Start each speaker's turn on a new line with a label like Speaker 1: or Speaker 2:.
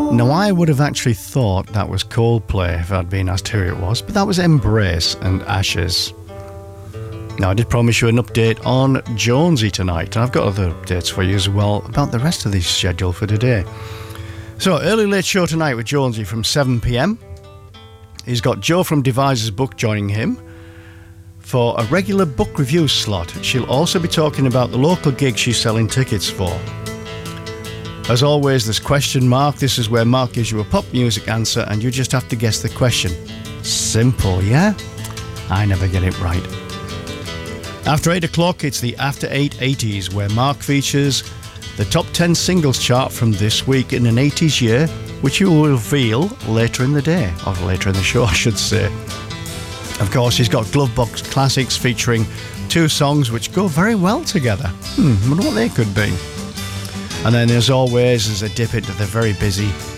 Speaker 1: Now, I would have actually thought that was Coldplay if I'd been asked who it was, but that was Embrace and Ashes. Now, I did promise you an update on Jonesy tonight, and I've got other updates for you as well about the rest of the schedule for today. So, early late show tonight with Jonesy from 7 p.m. He's got Jo from Devises Book joining him for a regular book review slot. She'll also be talking about the local gig she's selling tickets for. As always, there's Question Mark. This is where Mark gives you a pop music answer and you just have to guess the question. Simple, yeah? I never get it right. After 8 o'clock, it's the After 8 80s, where Mark features the top 10 singles chart from this week in an 80s year, which you will reveal later in the day, or later in the show, I should say. Of course, he's got Glovebox Classics featuring 2 songs which go very well together. I wonder what they could be. And then, as always, there's a dip into the very busy